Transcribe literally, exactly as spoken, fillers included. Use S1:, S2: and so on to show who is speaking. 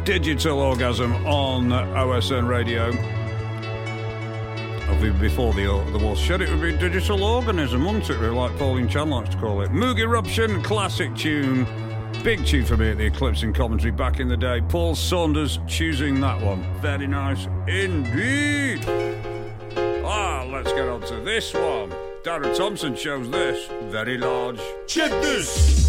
S1: Digital Orgasm on O S N Radio. Before the the war shed, it would be Digital Organism, wouldn't it? Like Pauline Chan likes to call it. Moog Eruption, classic tune. Big tune for me at the Eclipsing commentary back in the day. Paul Saunders choosing that one. Very nice indeed. Ah, let's get on to this one. Darren Thompson shows this. Very large.
S2: Check this.